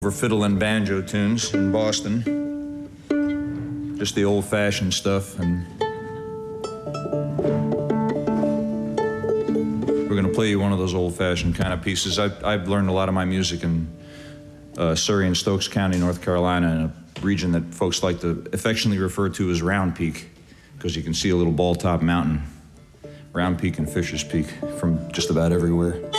For fiddle and banjo tunes in Boston. Just the old-fashioned stuff, and we're going to play you one of those old-fashioned kind of pieces. I've learned a lot of my music in Surrey and Stokes County, North Carolina, in a region that folks like to affectionately refer to as Round Peak, because you can see a little ball-top mountain. Round Peak and Fisher's Peak from just about everywhere.